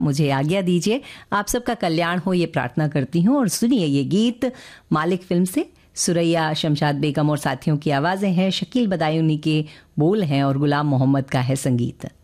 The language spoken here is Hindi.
मुझे आज्ञा दीजिए। आप सबका कल्याण हो ये प्रार्थना करती हूँ। और सुनिए ये गीत मालिक फिल्म से। सुरैया शमशाद बेगम और साथियों की आवाज़ें हैं, शकील बदायूनी के बोल हैं और गुलाम मोहम्मद का है संगीत।